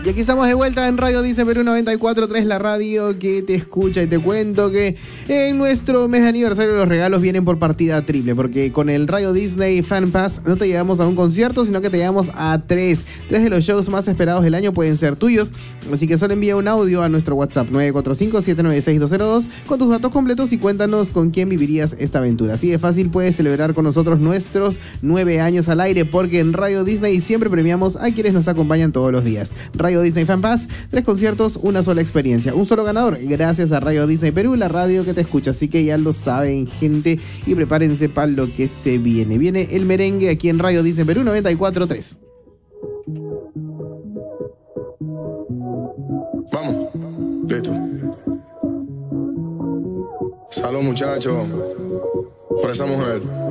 Y aquí estamos de vuelta en Radio Disney Perú 94.3, la radio que te escucha, y te cuento que en nuestro mes de aniversario los regalos vienen por partida triple, porque con el Radio Disney Fan Pass no te llevamos a un concierto, sino que te llevamos a tres de los shows más esperados del año pueden ser tuyos, así que solo envía un audio a nuestro WhatsApp 945-796-202 con tus datos completos y cuéntanos con quién vivirías esta aventura. Así de fácil puedes celebrar con nosotros nuestros 9 años al aire, porque en Radio Disney siempre premiamos a quienes nos acompañan todos los días. Radio Disney Fan Pass, 3 conciertos, una sola experiencia, un solo ganador, gracias a Radio Disney Perú, la radio que te escucha. Así que ya lo saben, gente, y prepárense para lo que se viene. Viene el merengue aquí en Radio Disney Perú 94.3. Vamos, listo. Salud, muchachos, por esa mujer.